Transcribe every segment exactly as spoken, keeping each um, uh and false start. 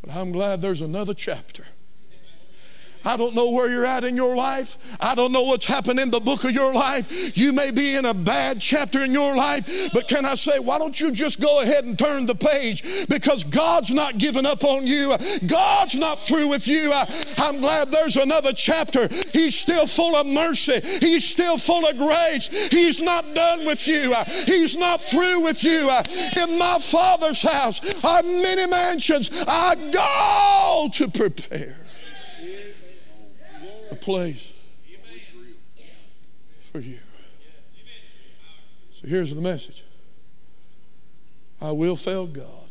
But I'm glad there's another chapter. I don't know where you're at in your life. I don't know what's happened in the book of your life. You may be in a bad chapter in your life, but can I say, why don't you just go ahead and turn the page? Because God's not giving up on you. God's not through with you. I'm glad there's another chapter. He's still full of mercy. He's still full of grace. He's not done with you. He's not through with you. In my Father's house are many mansions. I go to prepare a place for you. So here's the message. I will fail God,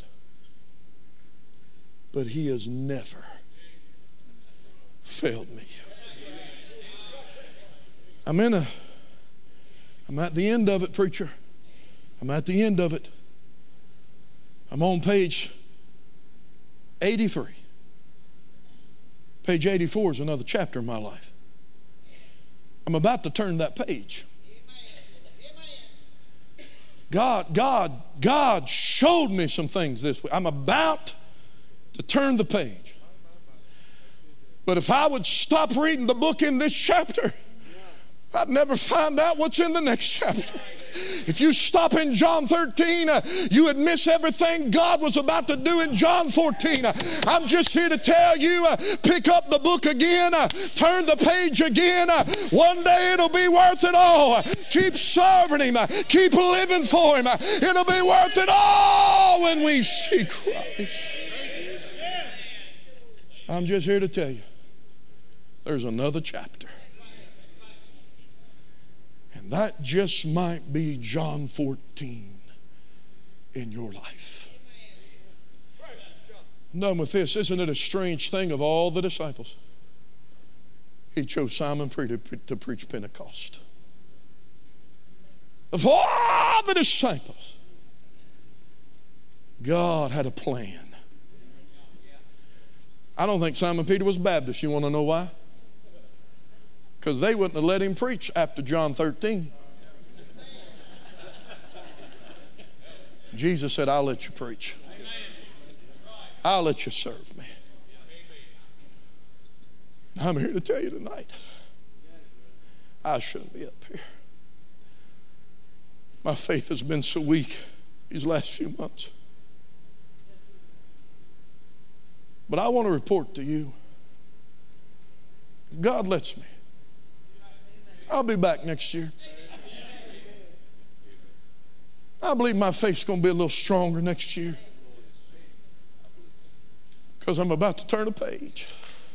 but He has never failed me. I'm in a, I'm at the end of it, preacher. I'm at the end of it. I'm on page eighty-three. Page eighty-four is another chapter in my life. I'm about to turn that page. God, God, God showed me some things this week. I'm about to turn the page. But if I would stop reading the book in this chapter, I'd never find out what's in the next chapter. If you stop in John thirteen, uh, you would miss everything God was about to do in John fourteen. Uh, I'm just here to tell you, uh, pick up the book again, uh, turn the page again. Uh, one day it'll be worth it all. Uh, keep serving Him. Uh, keep living for Him. Uh, it'll be worth it all when we see Christ. I'm just here to tell you, there's another chapter. And that just might be John fourteen in your life. I'm done with this. Isn't it a strange thing of all the disciples? He chose Simon Peter to preach Pentecost. Of all the disciples, God had a plan. I don't think Simon Peter was Baptist. You want to know why? Because they wouldn't have let him preach after John thirteen. Jesus said, I'll let you preach. I'll let you serve me. I'm here to tell you tonight, I shouldn't be up here. My faith has been so weak these last few months. But I want to report to you, if God lets me, I'll be back next year. I believe my faith's going to be a little stronger next year because I'm about to turn a page.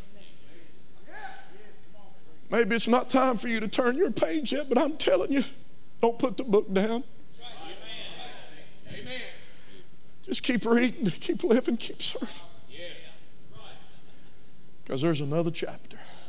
Maybe it's not time for you to turn your page yet, but I'm telling you, don't put the book down. Amen. Just keep reading, keep living, keep serving. Because there's another chapter.